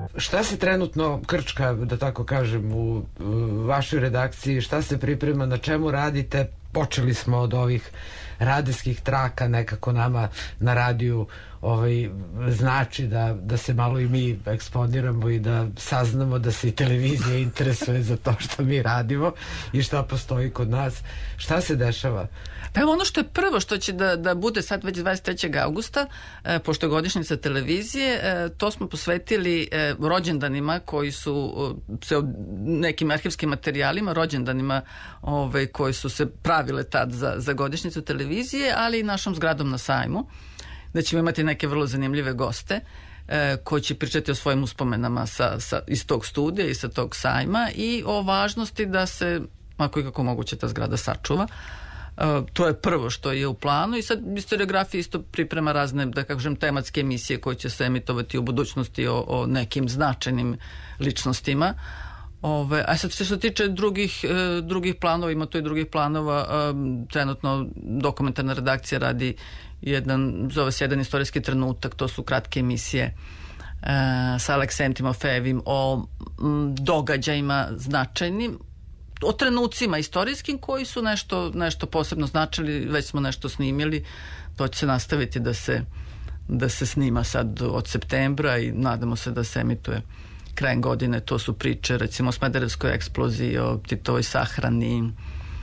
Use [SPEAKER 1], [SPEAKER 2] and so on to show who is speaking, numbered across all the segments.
[SPEAKER 1] Šta se trenutno krčka, da tako kažem, u vašoj redakciji, šta se priprema, na čemu radite? Počeli smo od ovih radijskih traka, nekako nama na radiju znači da se malo i mi eksponiramo i da saznamo da se i televizija interesuje za to što mi radimo i šta postoji kod nas. Šta se dešava?
[SPEAKER 2] Pa evo ono što je prvo što će da bude sad već 23. augusta, pošto je godišnjica televizije, to smo posvetili rođendanima koji su nekim arhivskim materijalima, rođendanima koji su se pravile tad za godišnjicu televizije, ali i našom zgradom na sajmu, da ćemo imati neke vrlo zanimljive goste koji će pričati o svojim uspomenama iz tog studija i sa tog sajma i o važnosti da se, ako i kako moguće, ta zgrada sačuva. To je prvo što je u planu i sad historiografija isto priprema razne, da kažem, tematske emisije koje će se emitovati u budućnosti o nekim značajnim ličnostima. A sad što se tiče drugih planova, ima to i drugih planova, trenutno dokumentarna redakcija radi zove se jedan istorijski trenutak, to su kratke emisije sa Aleksem Timofejevim o događajima značajnim, o trenucima istorijskim koji su nešto posebno značili, već smo nešto snimili, to će se nastaviti da se snima sad od septembra i nadamo se da se emituje krajem godine. To su priče recimo o Smederevskoj eksploziji, o Titovoj sahrani,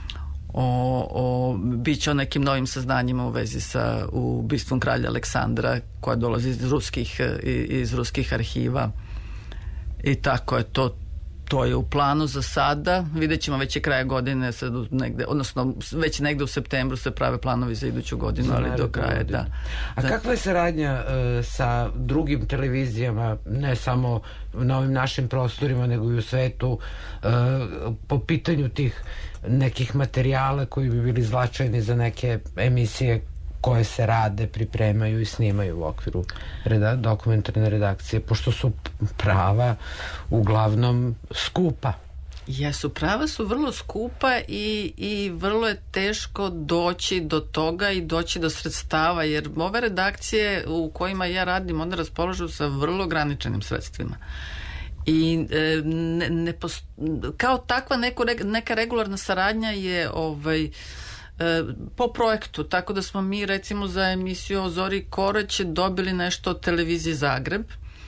[SPEAKER 2] biće o nekim novim saznanjima u vezi sa ubistvom kralja Aleksandra koja dolazi iz ruskih arhiva i tako je to je u planu za sada. Vidjet ćemo već je kraja godine, odnosno već negde u septembru se prave planovi za iduću godinu, ali do kraja, da.
[SPEAKER 1] A kakva je saradnja sa drugim televizijama, ne samo na ovim našim prostorima, nego i u svetu, po pitanju tih nekih materijala koji bi bili značajni za neke emisije koje se rade, pripremaju i snimaju u okviru dokumentarne redakcije, pošto su prava uglavnom skupa?
[SPEAKER 2] Jesu, prava su vrlo skupa i vrlo je teško doći do toga i doći do sredstava, jer ove redakcije u kojima ja radim, one raspolažu sa vrlo ograničenim sredstvima. I kao takva neka regularna saradnja je po projektu, tako da smo mi recimo za emisiju o Zori Korać dobili nešto od televizije Zagreb,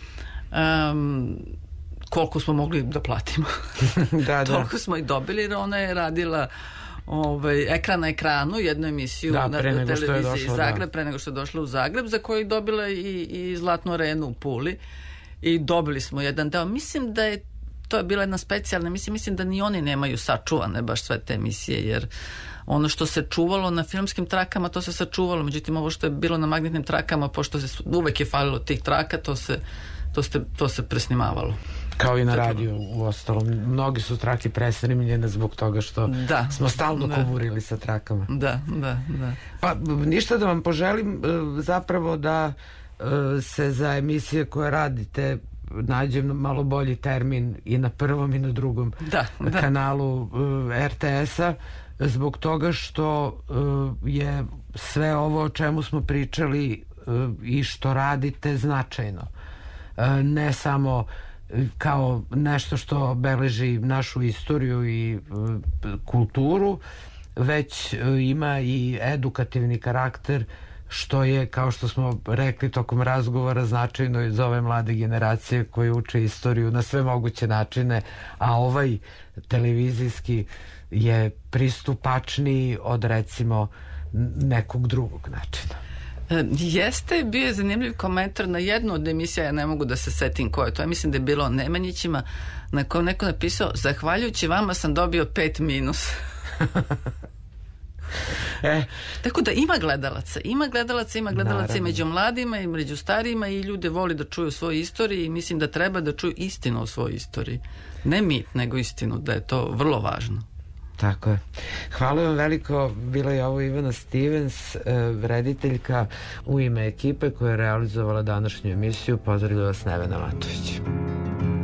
[SPEAKER 2] koliko smo mogli da platimo. Toliko smo i dobili, jer ona je radila ekran na ekranu, jednu emisiju na televiziji Zagreb, pre nego što je došla u Zagreb, za koju je dobila i Zlatnu arenu u Puli i dobili smo jedan deo. Mislim da je to je bila jedna specijalna emisija, mislim da ni oni nemaju sačuvane baš sve te emisije, jer ono što se čuvalo na filmskim trakama, to se sačuvalo, međutim ovo što je bilo na magnetnim trakama, pošto se uvek je falilo tih traka, to se presnimavalo.
[SPEAKER 1] Kao i na radiju, u ostalom. Mnogi su trake presnimljene zbog toga što smo stalno kuburili sa trakama.
[SPEAKER 2] Da.
[SPEAKER 1] Pa ništa, da vam poželim zapravo da se za emisije koje radite nađe malo bolji termin i na prvom i na drugom kanalu RTS-a, zbog toga što je sve ovo o čemu smo pričali i što radite značajno. Ne samo kao nešto što beleži našu istoriju i kulturu, već ima i edukativni karakter, što je, kao što smo rekli tokom razgovora, značajno i za ove mlade generacije koje uče istoriju na sve moguće načine, a ovaj televizijski je pristupačniji od recimo nekog drugog načina.
[SPEAKER 2] Jeste, bio je zanimljiv komentar na jednu od emisija, ja ne mogu da se setim ko je to, ja mislim da je bilo o Nemanjićima, na kojem neko napisao: zahvaljujući vama sam dobio 5 minus. Tako da ima gledalaca i među mladima i među starijima, i ljude voli da čuju svoju istoriju i mislim da treba da čuju istinu o svojoj istoriji, ne mit, nego istinu, da je to vrlo važno.
[SPEAKER 1] Tako je. Hvala vam veliko. Bila je ovo Ivana Stevens, rediteljka, u ime ekipe koja je realizovala današnju emisiju. Pozdravlja vas Nevena Matović.